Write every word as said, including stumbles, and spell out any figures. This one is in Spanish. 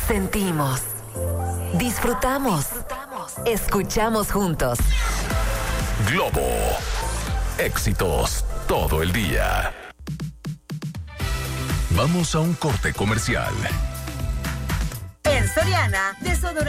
Sentimos, disfrutamos, escuchamos juntos. Globo, éxitos todo el día. Vamos a un corte comercial. En Soriana, desodorante